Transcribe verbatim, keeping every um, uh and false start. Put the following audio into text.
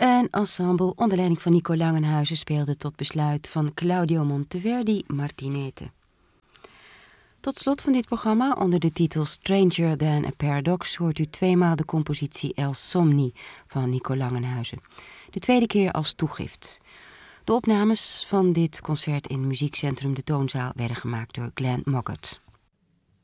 Een ensemble onder leiding van Nico Langenhuizen speelde tot besluit van Claudio Monteverdi Martinete. Tot slot van dit programma, onder de titel Stranger Than a Paradox, hoort u tweemaal de compositie El Somni van Nico Langenhuizen. De tweede keer als toegift. De opnames van dit concert in Muziekcentrum De Toonzaal werden gemaakt door Glenn Moggett.